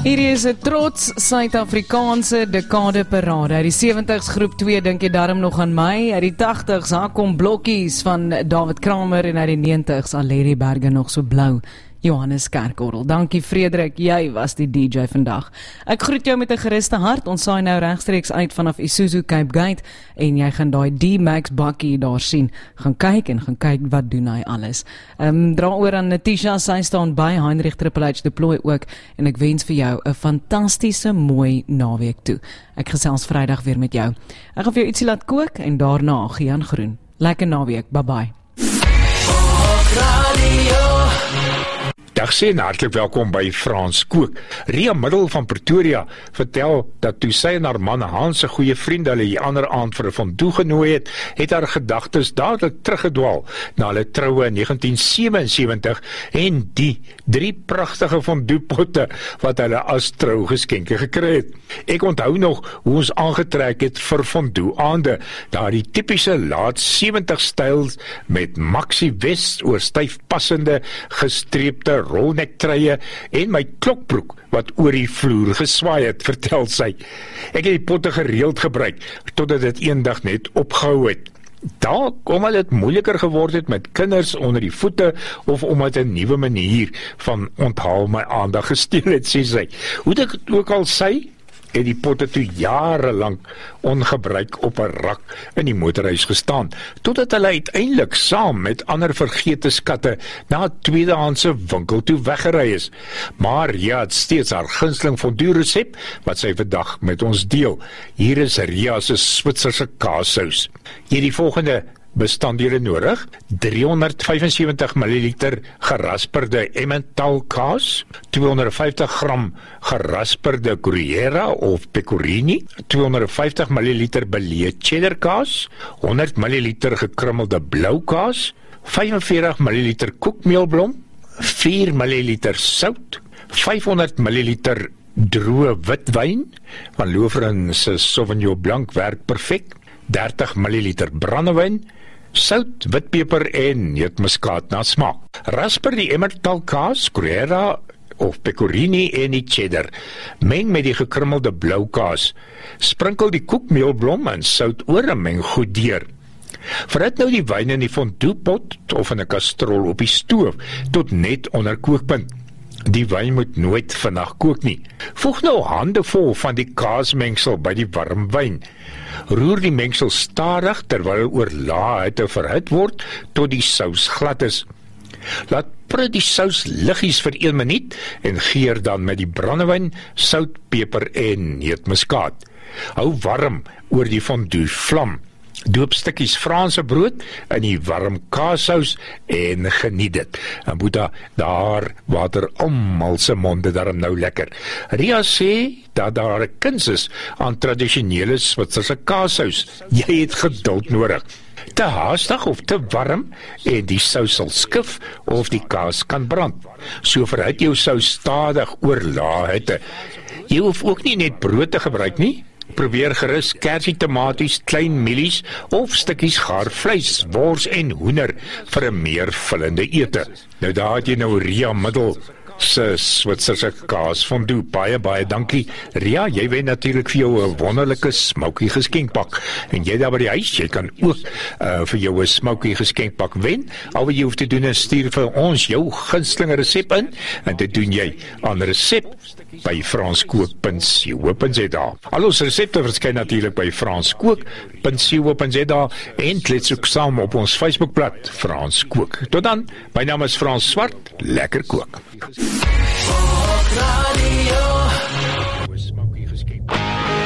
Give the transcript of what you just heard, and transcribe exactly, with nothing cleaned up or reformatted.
Hierdie is 'n trots Suid-Afrikaanse dekade parade. Uit die sewentig's groep twee dink jy darm nog aan my. Uit die tagtig's daar kom blokkies van David Kramer en uit die negentig's al lê die berge nog so blou. Johannes Kerkorrel. Dankie Frederik, jy was die D J vandag. Ek groet jou met 'n geruste hart. Ons saai nou regstreeks uit vanaf Isuzu Cape Gate en jy gaan daai D-Max bakkie daar sien. Gaan kyk en gaan kyk wat doen hy alles. Ehm um, dra oor aan Natisha, sy staan by Heinrich Triple H deploy ook en ek wens vir jou 'n fantastiese mooi naweek toe. Ek gesels Vrydag weer met jou. Ek gaan vir jou ietsie laat kook en daarna Gian Groen. Lekker naweek. Bye bye. Dag sê en hartlik welkom by Frans Kook. Ria Middel van Pretoria vertel dat toe sy en haar man Hans se goeie vriend hulle die ander aand vir 'n fondue genooi het, het haar gedagtes dadelik teruggedwaal na hulle troue in negentien sewensewentig en die drie pragtige fonduepotte wat hulle as trougeskenke gekry het. Ek onthou nog hoe ons aangetrek het vir fondue aande, daardie tipiese laat sewentig styls met maxi vest oor styf passende gestreepte rolnektruie en my klokbroek wat oor die vloer geswaai het, vertel sy. Ek het die potte gereeld gebruik, totdat dit eendag net opgehou het. Dalk omdat dit moeiliker geword het met kinders onder die voete, of omdat 'n nuwe manier van onthaal my aandag gesteel het, sê sy. Hoe dit ook al sy, het die potte toe jare lank ongebruik op 'n rak in die motorhuis gestaan, totdat hulle uiteindelik saam met ander vergete skatte na 'n tweedehandse winkel toe weggery is. Maar ja, het steeds haar gunsteling fondue resep wat sy vandag met ons deel. Hier is Ria se Switserse kaassous. Jy het die volgende bestanddele nodig: driehonderdvyfensewentig milliliter gerasperde Emmental kaas, tweehonderdvyftig gram gerasperde Gruyère of Pecorini, tweehonderdvyftig milliliter belee cheddar kaas, honderd milliliter gekrummelde blou kaas, vyfenveertig milliliter koekmeelblom, vier milliliter sout, vyfhonderd milliliter droë witwyn, van Loveren se Sauvignon Blanc werk perfek, dertig milliliter brandewyn, sout, witpeper en neutmuskaat na smaak. Rasper die Emmental kaas, Gruyère of Pecorini en die cheddar. Meng met die gekrummelde blou kaas. Sprinkel die koekmeelblom en sout oor en meng goed deur. Verhit nou die wyn in die fonduepot of in 'n kastrol op die stoof tot net onder kookpunt. Die wyn moet nooit vinnig kook nie. Voeg nou handevol van die kaasmengsel by die warm wyn. Roer die mengsel stadig terwyl oor lae hitte verhit word tot die sous glad is. Laat prut die sous liggies vir een minuut en geur dan met die brandewyn, sout, peper en neutmuskaat. Hou warm oor die fondue vlam. Doop stukkies Franse brood in die warm kaassous en geniet dit. En Boeta, daar water almal se monde daarom nou lekker. Ria sê dat daar 'n kuns is aan tradisionele Switserse kaassous. Jy het geduld nodig. Te haastig of te warm en die sous sal skif of die kaas kan brand. So verhit jou sous stadig oor lae hitte. Jy hoef ook nie net brood te gebruik nie. Probeer gerus kersie tomaties, klein mielies of stukkies gaar vleis, wors en hoender vir 'n meer vullende ete. Nou daar het jy nou Ria Middel se Switserse kaas fondue. Baie baie dankie Ria, jy wen natuurlik vir jou 'n wonderlike smoky geskenkpak. En jy daar by die huis, jy kan ook uh, vir jou 'n smoky geskenkpak wen. Al wat jy hoef te doen is stuur vir ons jou gunsteling resep in en dit doen jy aan resep by franskook punt co punt za. Al ons resepte verskyn natuurlik by franskook punt co punt za en klets ook saam op ons Facebookblad Frans Kook. Tot dan, my naam is Frans Swart, lekker kook.